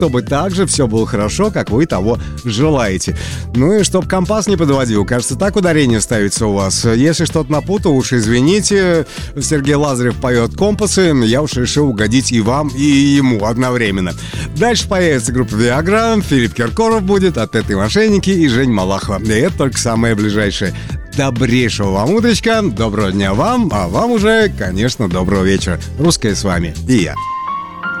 чтобы также все было хорошо, как вы того желаете. Ну и чтоб компас не подводил, кажется, так ударение ставится у вас. Если что-то напутал, уж извините. Сергей Лазарев поет компасы, я уж решил угодить и вам, и ему одновременно. Дальше появится группа Viagra, Филипп Киркоров будет, «Отпетые мошенники» и Жень Малахова. И это только самое ближайшее. Добрейшего вам утречка, доброго дня вам, а вам уже, конечно, доброго вечера. Русская с вами и я.